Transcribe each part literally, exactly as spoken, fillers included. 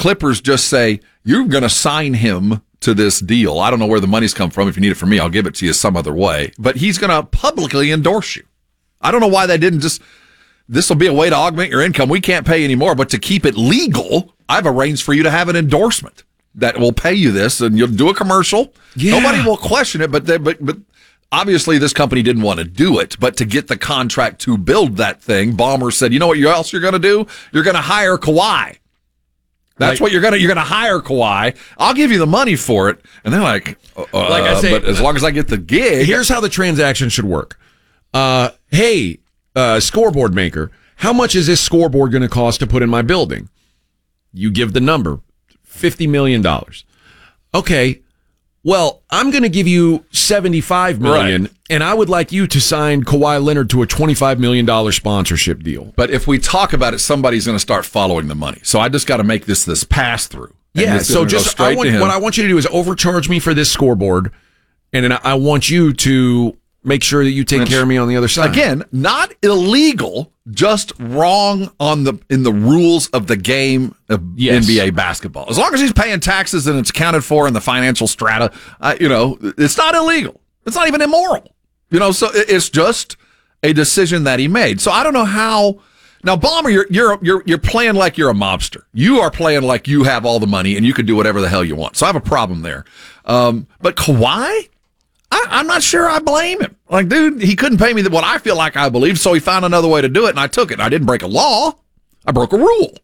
Clippers just say, you're going to sign him to this deal. I don't know where the money's come from. If you need it from me, I'll give it to you some other way. But he's going to publicly endorse you. I don't know why they didn't just, this will be a way to augment your income. We can't pay anymore, but to keep it legal, I've arranged for you to have an endorsement that will pay you this, and you'll do a commercial. Yeah. Nobody will question it, but they, but but obviously this company didn't want to do it. But to get the contract to build that thing, Ballmer said, you know what else you're going to do? You're going to hire Kawhi. That's like, what you're going to, you're going to hire Kawhi. I'll give you the money for it. And they're like, uh, like I say, but as long as I get the gig. Here's how the transaction should work. Uh, hey, uh, scoreboard maker, how much is this scoreboard going to cost to put in my building? You give the number, fifty million dollars. Okay. Well, I'm going to give you seventy-five million dollars, right, and I would like you to sign Kawhi Leonard to a twenty-five million dollars sponsorship deal. But if we talk about it, somebody's going to start following the money. So I just got to make this this pass through. Yeah. So just I want, what I want you to do is overcharge me for this scoreboard, and then I want you to make sure that you take Which, care of me on the other side. Again, not illegal, just wrong on the in the rules of the game of yes. N B A basketball. As long as he's paying taxes and it's accounted for in the financial strata, uh, you know, it's not illegal. It's not even immoral. You know, so it's just a decision that he made. So I don't know how. Now, Ballmer, you're you're you're you're playing like you're a mobster. You are playing like you have all the money and you can do whatever the hell you want. So I have a problem there. Um, but Kawhi, I, I'm not sure I blame him. Like, dude, he couldn't pay me what I feel like I believe, so he found another way to do it, and I took it. I didn't break a law. I broke a rule.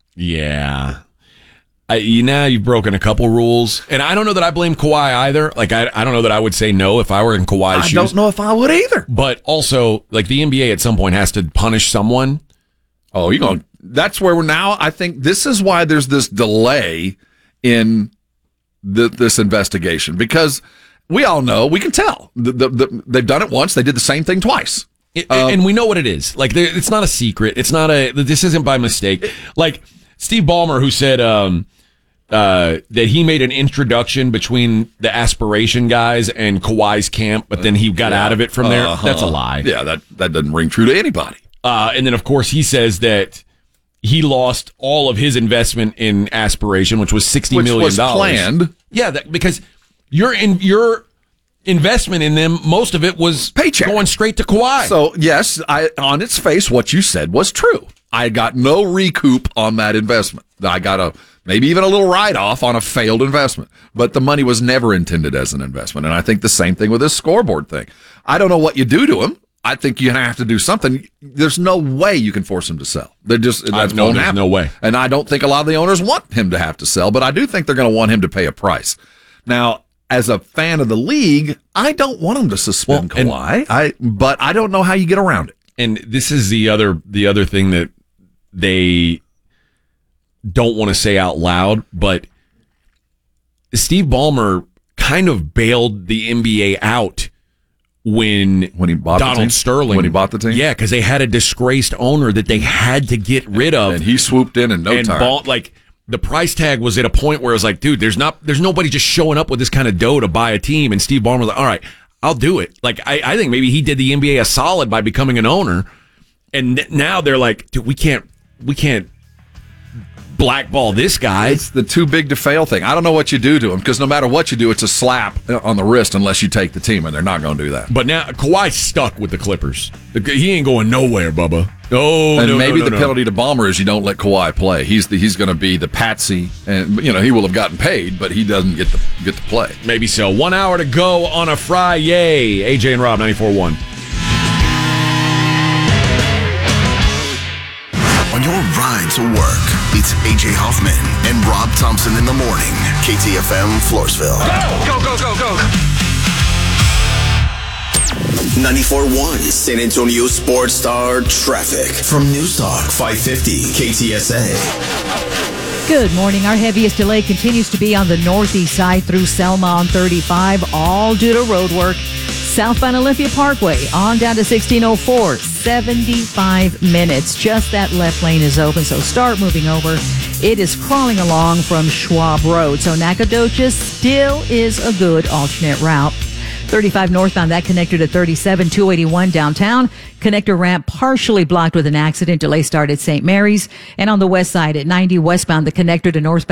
Yeah. I, you now you've broken a couple rules, and I don't know that I blame Kawhi either. Like, I I don't know that I would say no if I were in Kawhi's I shoes. I don't know if I would either. But also, like, the N B A at some point has to punish someone. Oh, you know, that's where we're now. I think this is why there's this delay in the, this investigation, because we all know, we can tell. The, the, the, they've done it once. They did the same thing twice. It, um, and we know what it is. Like, it's not a secret. It's not a, this isn't by mistake. Like, Steve Ballmer, who said um, uh, that he made an introduction between the aspiration guys and Kawhi's camp, but then he got yeah. out of it from there. Uh-huh. That's a lie. Yeah, that, that doesn't ring true to anybody. Uh, and then, of course, he says that he lost all of his investment in aspiration, which was sixty million dollars. Which was planned. Yeah, that, because your in your investment in them, most of it was paycheck going straight to Kawhi. So yes, I on its face, what you said was true. I got no recoup on that investment. I got a maybe even a little write-off on a failed investment, but the money was never intended as an investment. And I think the same thing with this scoreboard thing. I don't know what you do to him. I think you have to do something. There's no way you can force him to sell. They're just that's no, won't there's happen. no way. And I don't think a lot of the owners want him to have to sell, but I do think they're going to want him to pay a price. Now, as a fan of the league, I don't want him to suspend well, Kawhi. I but I don't know how you get around it. And this is the other the other thing that they don't want to say out loud, but Steve Ballmer kind of bailed the N B A out when when he bought Donald the team? Sterling when he bought the team. Yeah, because they had a disgraced owner that they had to get rid of, and he swooped in in no and time. Ball, like the price tag was at a point where it was like, dude, there's not there's nobody just showing up with this kind of dough to buy a team. And Steve Ballmer was like, all right, I'll do it. Like I, I think maybe he did the N B A a solid by becoming an owner, and now they're like, dude, we can't we can't blackball this guy. It's the too big to fail thing. I don't know what you do to him, because no matter what you do, it's a slap on the wrist unless you take the team, and they're not going to do that. But now Kawhi's stuck with the Clippers. He ain't going nowhere, Bubba. Oh, and no, maybe no, no, the no. penalty to Ballmer is you don't let Kawhi play. He's the, he's going to be the patsy, and you know he will have gotten paid, but he doesn't get to get to play. Maybe so. One hour to go on a Friday. A J and Rob, ninety-four point one. On your ride to work, it's A J Hoffman and Rob Thompson in the morning. K T F M, Floresville. Go, go, go, go, go. ninety-four point one, San Antonio Sports Star Traffic. From News Talk five fifty, K T S A. Good morning. Our heaviest delay continues to be on the northeast side through Selma on thirty-five, all due to road work. Southbound Olympia Parkway on down to sixteen oh four, seventy-five minutes. Just that left lane is open, so start moving over. It is crawling along from Schwab Road, so Nacogdoches still is a good alternate route. thirty-five northbound, that connector to thirty-seven, two eighty-one downtown. Connector ramp partially blocked with an accident. Delay started Saint Mary's. And on the west side at ninety westbound, the connector to northbound